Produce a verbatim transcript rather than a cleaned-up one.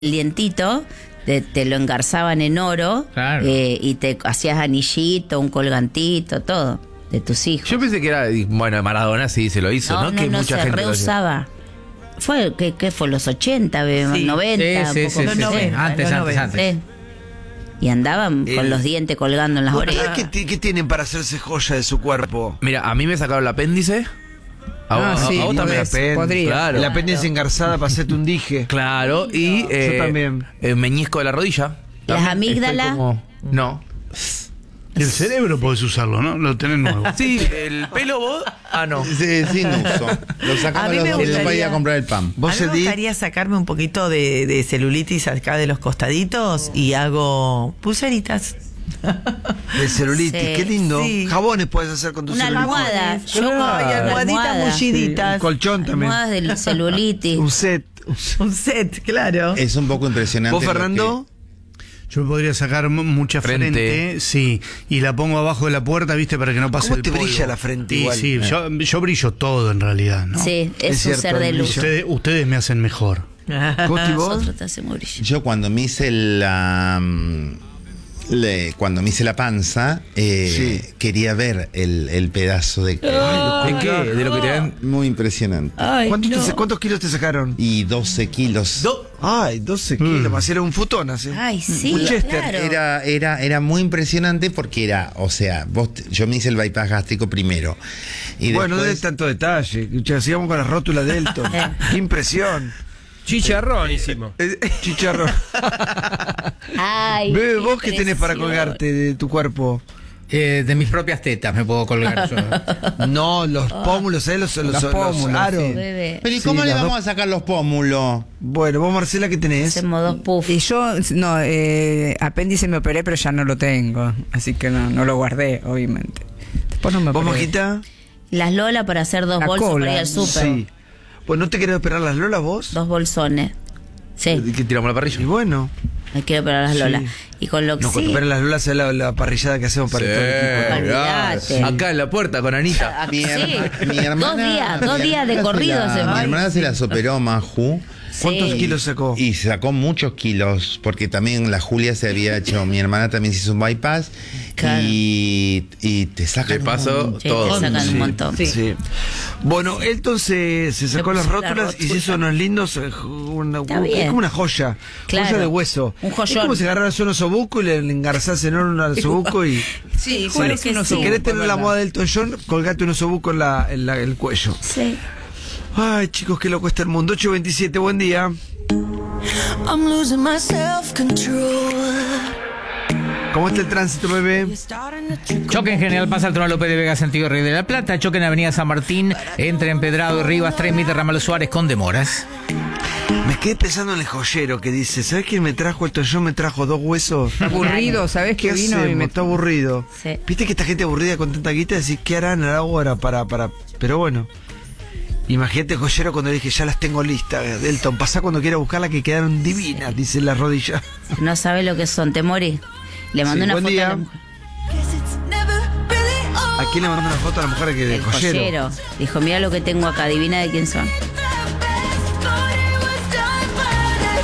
el dientito, te, te lo engarzaban en oro, Claro. eh, y te hacías anillito, un colgantito, todo, de tus hijos. Yo pensé que era, bueno, Maradona sí se lo hizo, no, ¿no? no, que no, mucha se gente lo hacía. reusaba. Fue, ¿qué, qué fue? ¿Los ochenta, Sí, noventa? sí, un sí, poco sí, más. sí, sí. noventa, Antes, los antes, noventa. antes. Sí. Y andaban El- con los dientes colgando en las ¿Ustedes orejas. qué, ti- qué tienen para hacerse joya de su cuerpo? Mira, a mí me sacaron el apéndice. A, Ah, vos- a- sí, a vos también. El apéndice. podría. Claro. El apéndice engarzada para hacerte un dije. Claro, y eh, también. el meñisco de la rodilla. Las También amígdalas. estoy como- No. Y el cerebro podés usarlo, ¿no? Lo tenés nuevo. Sí, el pelo vos. Ah, no. Sí, sin uso. Lo A sacamos mí los me dos gustaría- para ir a comprar el pan. A ¿Vos, mí me Edith? gustaría sacarme un poquito de, de celulitis acá de los costaditos y hago pulseritas. De celulitis, Sí. qué lindo. Sí. Jabones puedes hacer con tu Una celulitis. almohada. Yo Ay, con almohaditas almohada. mulliditas. Un colchón también. Almohadas del celulitis. Un set. Un set, claro. Es un poco impresionante. ¿Vos, lo Fernando? Yo me podría sacar m- mucha frente. Frente. sí, y la pongo abajo de la puerta, ¿viste? Para que no pase ¿Cómo el te polvo. brilla la frente Y igual? sí, yo, yo brillo todo en realidad, ¿no? Sí, es, Es un cierto, ser de el luz. brillo. Ustedes, ustedes me hacen mejor. Costi, vos. Nosotros te hacemos brillar. Yo cuando me hice la mm, le- cuando me hice la panza, eh, Sí. quería ver el, el pedazo de ¿De qué? De lo que te dan. muy impresionante. Ay, ¿Cuántos, no. te- ¿Cuántos kilos te sacaron? Y doce kilos. Do- Ay, doce kilos. Más era un futón así. Ay, sí, Un Chester. claro. Era, era, era muy impresionante porque era, o sea, vos, te- yo me hice el bypass gástrico primero. Y Bueno, no de después, tanto detalle. Escucha, sigamos con la rótula de Elton. Qué impresión. Chicharronísimo. Eh, Chicharrón. Ay, Bebe, qué ¿vos qué tenés para impresión. colgarte de tu cuerpo? Eh, de mis propias tetas me puedo colgar yo. No, los pómulos, ¿eh? Los, los, Los los pómulos, aros. sí. Bebé, pero ¿y Sí, cómo le las vamos dos- a sacar los pómulos? Bueno, vos, Marcela, ¿qué tenés? hacemos dos puffs. Y yo, no, eh, apéndice me operé, pero ya no lo tengo. Así que no, no lo guardé, obviamente. Después no me ¿Vos, operé. Majita? Las lolas para hacer dos La bolsas cola. para ir al súper. Sí. Pues no te querés operar las lolas vos. Dos bolsones. Sí, ¿Qué tiramos la Y parrilla? bueno. me quiero operar las Sí. lolas. Y con lo que No, sí. cuando operan las lolas es la, la parrillada que hacemos para Sí, todo el equipo. Olvídate. Acá en la puerta con Anita. Mi, Sí. herma- mi hermana, Dos días, mi dos días de hermana se corrido la- hacemos. Mi hermana se las operó, Maju. ¿Cuántos Sí. kilos sacó? Y sacó muchos kilos, porque también la Julia se había hecho, mi hermana también se hizo un bypass. Claro. Y, y te sacan De paso, un- Sí, todo. te sacan Sí, un montón. sí. Bueno, Elton se, se sacó Se las puso la rótulas y se rótula. hizo unos lindos. eh, Una, Está es bien. como una joya. Claro. Joya de hueso. Un joyón. Es como si agarraras un osobuco y le engarzás en un osobuco y. Sí, Juro parece que unos sí. Si querés tener la ¿verdad? moda del Elton John, colgate un osobuco en, la, en la- el cuello. Sí. Ay, chicos, qué loco está el mundo. ocho veintisiete, buen día. I'm losing my self-control. ¿Cómo está el tránsito, bebé? Choque en General Paz, Alto López de Vega, sentido Río de la Plata. Choque en Avenida San Martín, entre Empedrado y Rivas, trámite Ramal Suárez con demoras. Me quedé pensando en el joyero que dice: ¿sabes quién me trajo Elton John? Me trajo dos huesos. Aburrido, ¿sabes ¿Qué qué vino? hacemos? Y me Está aburrido. Sí. Viste que esta gente aburrida con tanta guita, decís, ¿qué harán ahora para, para? Pero bueno. Imagínate, joyero, cuando le dije, ya las tengo listas. Elton, pasá cuando quiera buscarla, que quedaron divinas, dice la rodilla. No sabe lo que son, te morí. Le mandé Sí, una buen foto día. a la mujer. ¿A quién le mandó una foto a la mujer que de El joyero? joyero. Dijo, mira lo que tengo acá, adivina de quién son.